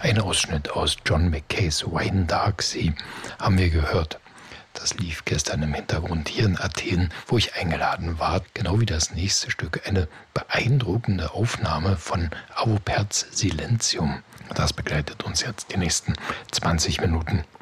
Ein Ausschnitt aus John Mackays Wine Dark Sea haben wir gehört. Das lief gestern im Hintergrund hier in Athen, wo ich eingeladen war. Genau wie das nächste Stück, eine beeindruckende Aufnahme von Auperz Silentium. Das begleitet uns jetzt die nächsten 20 Minuten.